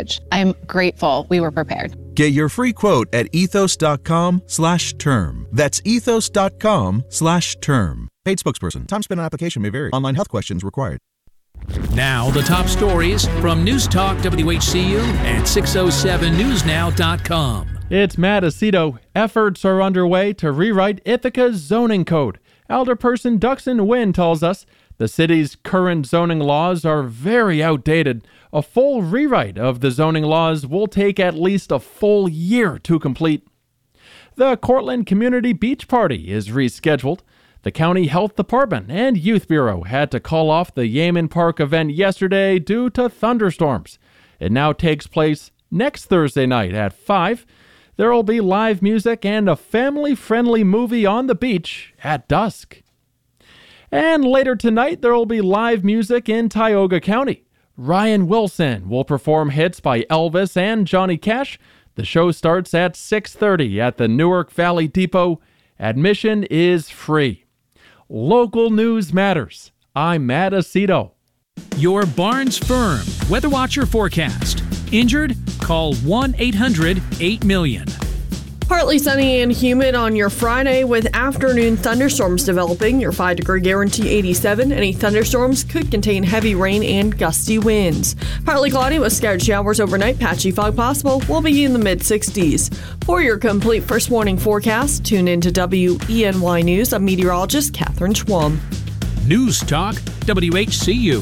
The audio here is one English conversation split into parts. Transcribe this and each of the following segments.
Coolidge. I'm grateful we were prepared. Get your free quote at ethos.com/term. That's ethos.com/term. Paid spokesperson. Time spent on application may vary. Online health questions required. Now, the top stories from News Talk WHCU and 607newsnow.com. It's Matt Aceto. Efforts are underway to rewrite Ithaca's zoning code. Alderperson Duxon Wynn tells us the city's current zoning laws are very outdated. A full rewrite of the zoning laws will take at least a full year to complete. The Cortland Community Beach Party is rescheduled. The County Health Department and Youth Bureau had to call off the Yeaman Park event yesterday due to thunderstorms. It now takes place next Thursday night at 5. There will be live music and a family-friendly movie on the beach at dusk. And later tonight, there will be live music in Tioga County. Ryan Wilson will perform hits by Elvis and Johnny Cash. The show starts at 6:30 at the Newark Valley Depot. Admission is free. Local news matters. I'm Matt Aceto. Your Barnes Firm Weather Watcher forecast. Injured? Call 1-800-8-million. Partly sunny and humid on your Friday with afternoon thunderstorms developing. Your 5-degree guarantee 87. Any thunderstorms could contain heavy rain and gusty winds. Partly cloudy with scattered showers overnight. Patchy fog possible. Will be in the mid-60s. For your complete first warning forecast, tune into WENY News. I'm meteorologist Catherine Schwam. News Talk WHCU.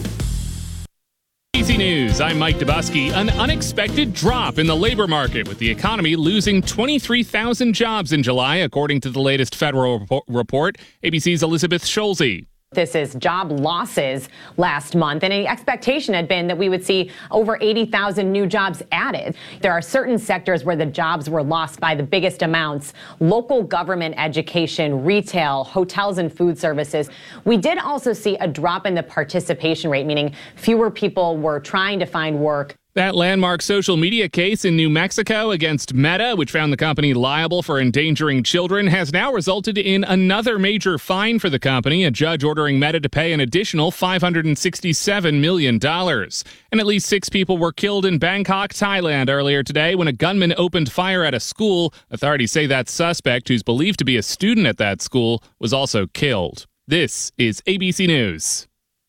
ABC News, I'm Mike Dubusky. An unexpected drop in the labor market, with the economy losing 23,000 jobs in July, according to the latest federal report. ABC's Elizabeth Scholze. This is job losses last month, and the expectation had been that we would see over 80,000 new jobs added. There are certain sectors where the jobs were lost by the biggest amounts: local government, education, retail, hotels, and food services. We did also see a drop in the participation rate, meaning fewer people were trying to find work. That landmark social media case in New Mexico against Meta, which found the company liable for endangering children, has now resulted in another major fine for the company, a judge ordering Meta to pay an additional $567 million. And at least 6 people were killed in Bangkok, Thailand earlier today when a gunman opened fire at a school. Authorities say that suspect, who's believed to be a student at that school, was also killed. This is ABC News.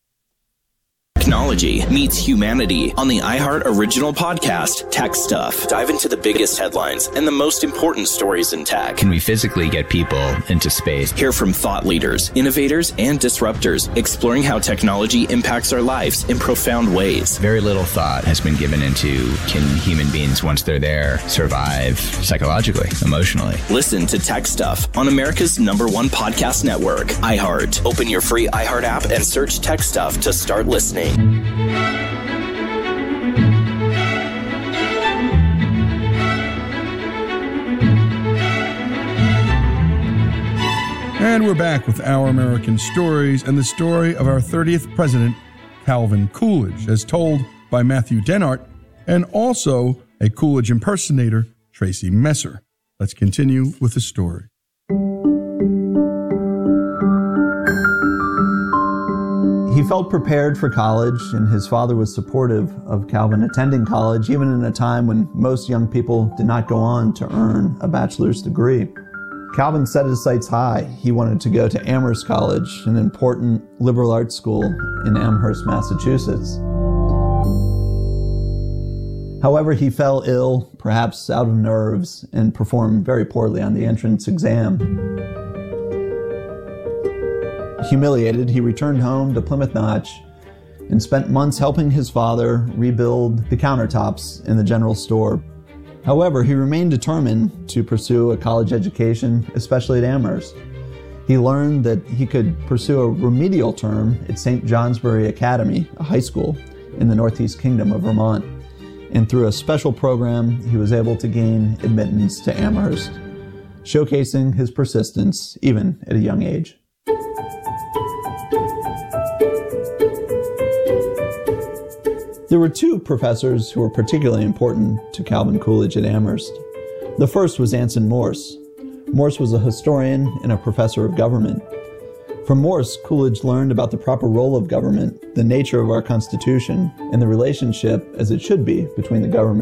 Technology meets humanity on the iHeart original podcast, Tech Stuff. Dive into the biggest headlines and the most important stories in tech. Can we physically get people into space? Hear from thought leaders, innovators, and disruptors, exploring how technology impacts our lives in profound ways. Very little thought has been given into, can human beings, once they're there, survive psychologically, emotionally? Listen to Tech Stuff on America's #1 podcast network, iHeart. Open your free iHeart app and search Tech Stuff to start listening. And we're back with Our American Stories and the story of our 30th president, Calvin Coolidge, as told by Matthew Denhart, and also a Coolidge impersonator, Tracy Messer. Let's continue with the story. He felt prepared for college, and his father was supportive of Calvin attending college, even in a time when most young people did not go on to earn a bachelor's degree. Calvin set his sights high. He wanted to go to Amherst College, an important liberal arts school in Amherst, Massachusetts. However, he fell ill, perhaps out of nerves, and performed very poorly on the entrance exam. Humiliated, he returned home to Plymouth Notch and spent months helping his father rebuild the countertops in the general store. However, he remained determined to pursue a college education, especially at Amherst. He learned that he could pursue a remedial term at St. Johnsbury Academy, a high school in the Northeast Kingdom of Vermont. And through a special program, he was able to gain admittance to Amherst, showcasing his persistence even at a young age. There were 2 professors who were particularly important to Calvin Coolidge at Amherst. The first was Anson Morse. Morse was a historian and a professor of government. From Morse, Coolidge learned about the proper role of government, the nature of our Constitution, and the relationship, as it should be, between the government